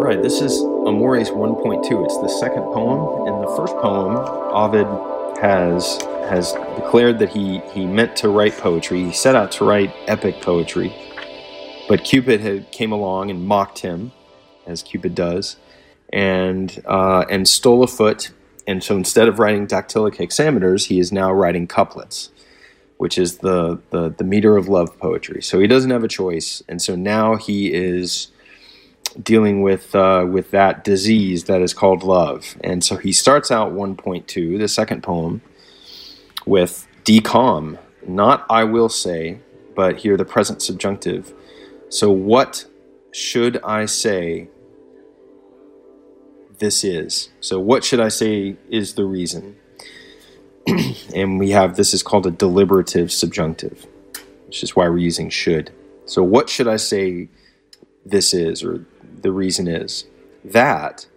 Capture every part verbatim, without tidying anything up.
right, this is Amores one point two. It's the second poem. In the first poem, Ovid has has declared that he, he meant to write poetry. He set out to write epic poetry. But Cupid had came along and mocked him, as Cupid does, and uh, and stole a foot. And so instead of writing dactylic hexameters, he is now writing couplets, which is the, the, the meter of love poetry. So he doesn't have a choice. And so now he is dealing with uh, with that disease that is called love. And so he starts out one point two, the second poem, with decalm, not I will say, but here the present subjunctive. So what should I say this is? So what should I say is the reason? And we have, this is called a deliberative subjunctive, which is why we're using should. So what should I say this is, or the reason is? That,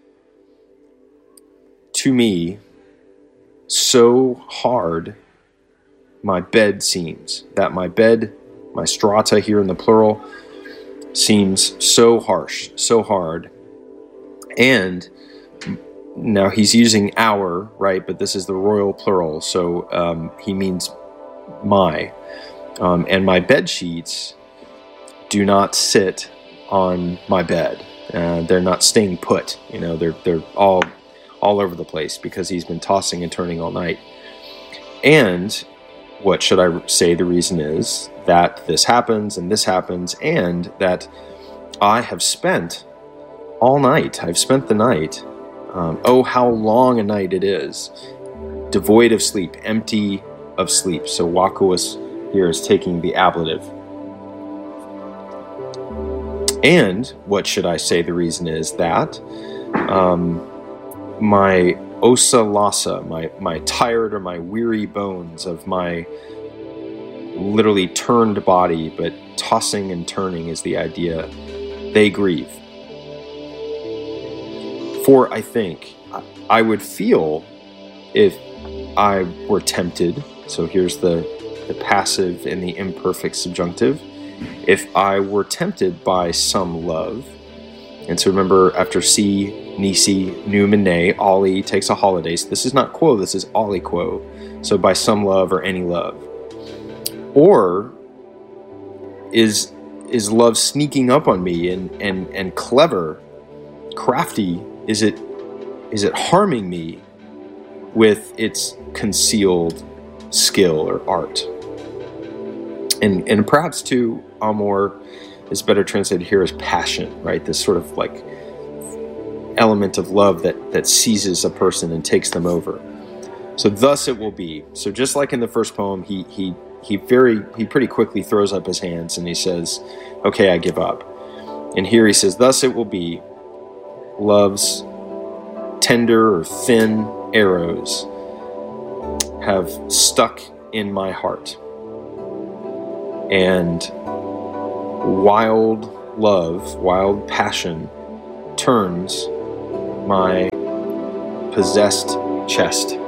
to me, so hard my bed seems, that my bed, my strata here in the plural, seems so harsh, so hard. And now he's using our, right, but this is the royal plural, so um, he means my. Um, and my bed sheets do not sit on my bed. Uh, they're not staying put. You know, they're they're all all over the place because he's been tossing and turning all night. And what should I say the reason is? That this happens and this happens, and that I have spent all night. I've spent the night. Um, oh, how long a night it is. Devoid of sleep, empty of sleep. So vacuous here is taking the ablative. And what should I say the reason is? That um, my ossa lassa, my, my tired or my weary bones of my literally turned body, but tossing and turning is the idea, they grieve. For I think I would feel if I were tempted, so here's the, the passive and the imperfect subjunctive, if I were tempted by some love. And so remember, after si, nisi, num, ne, oli takes a holiday. So this is not quo, this is aliquo. So by some love or any love. Or is is love sneaking up on me and, and, and clever, crafty? Is it is it harming me with its concealed skill or art? And and perhaps too, amor is better translated here as passion, right? This sort of like element of love that, that seizes a person and takes them over. So thus it will be. So just like in the first poem, he he he very he pretty quickly throws up his hands and he says, okay, I give up. And here he says, thus it will be, love's tender or thin arrows have stuck in my heart. And wild love, wild passion turns my possessed chest